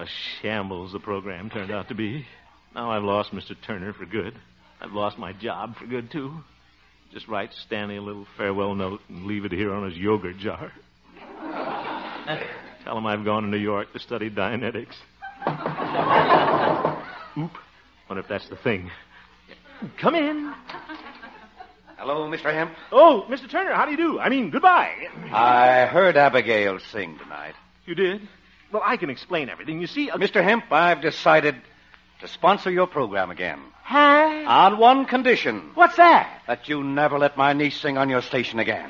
a shambles the program turned out to be. Now I've lost Mr. Turner for good. I've lost my job for good, too. Just write Stanley a little farewell note and leave it here on his yogurt jar. Tell him I've gone to New York to study Dianetics. Oop. Wonder if that's the thing. Come in. Hello, Mr. Hemp. Oh, Mr. Turner, how do you do? I mean, goodbye. I heard Abigail sing tonight. You did? Well, I can explain everything. You see... Mr. Hemp, I've decided to sponsor your program again. Huh? On one condition. What's that? That you never let my niece sing on your station again.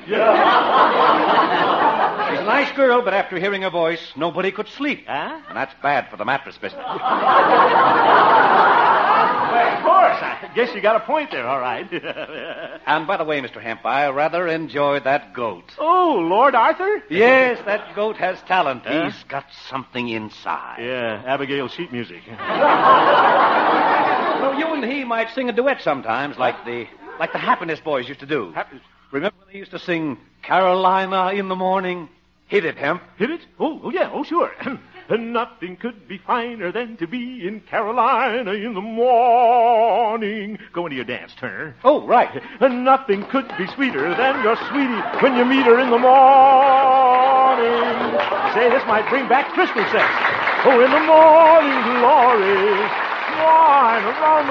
Yeah. She's a nice girl, but after hearing her voice, nobody could sleep. Huh? And that's bad for the mattress business. Well, of course. I guess you got a point there, all right. And by the way, Mr. Hemp, I rather enjoyed that goat. Oh, Lord Arthur? Yes, that goat has talent. Huh? He's got something inside. Yeah, Abigail sheet music. Well, you and he might sing a duet sometimes, like the Happiness Boys used to do. Remember when they used to sing Carolina in the morning? Hit it, Hemp. Hit it? Oh, yeah, oh, sure. And nothing could be finer than to be in Carolina in the morning. Go into your dance, Turner. Oh, right. And nothing could be sweeter than your sweetie when you meet her in the morning. Say, this might bring back Christmas sex. Oh, in the morning glory, wine around